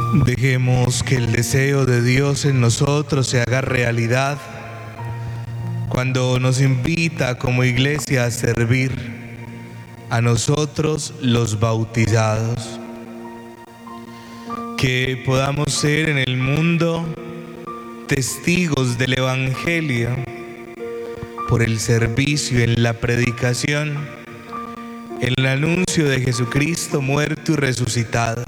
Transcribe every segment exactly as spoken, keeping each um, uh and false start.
Dejemos que el deseo de Dios en nosotros se haga realidad cuando nos invita como iglesia a servir a nosotros los bautizados. Que podamos ser en el mundo testigos del Evangelio por el servicio en la predicación, en el anuncio de Jesucristo muerto y resucitado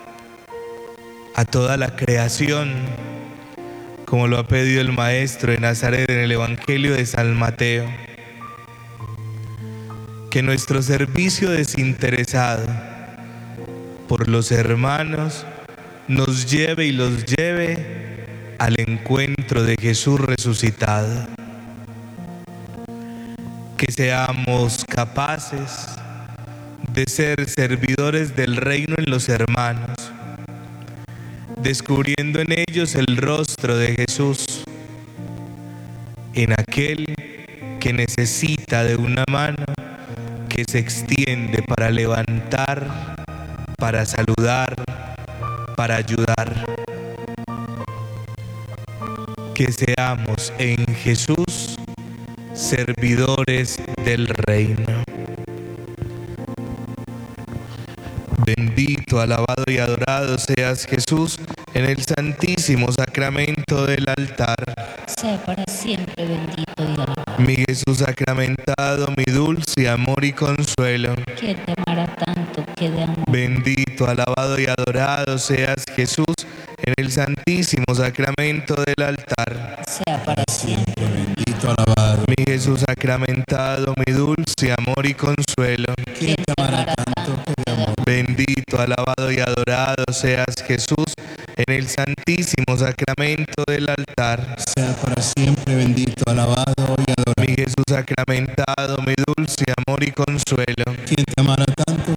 a toda la creación, como lo ha pedido el Maestro de Nazaret en el Evangelio de San Mateo. Que nuestro servicio desinteresado por los hermanos nos lleve y los lleve al encuentro de Jesús resucitado. Que seamos capaces de ser servidores del reino en los hermanos, descubriendo en ellos el rostro de Jesús, en aquel que necesita de una mano que se extiende para levantar, para saludar, para ayudar. Que seamos en Jesús servidores del reino. Bendito, alabado y adorado seas, Jesús, en el santísimo sacramento del altar. Sea para siempre bendito y alabado. Mi Jesús sacramentado, mi dulce amor y consuelo. Que te amará tanto que de amor. Bendito, alabado y adorado seas, Jesús, en el santísimo sacramento del altar. Sea para siempre bendito, alabado. Mi Jesús sacramentado, mi dulce amor y consuelo. Que te amará tanto que de amor. Bendito, alabado y adorado seas, Jesús, en el santísimo sacramento del altar. Sea para siempre bendito, alabado y adorado. Mi Jesús sacramentado, mi dulce amor y consuelo. Quien te amará tanto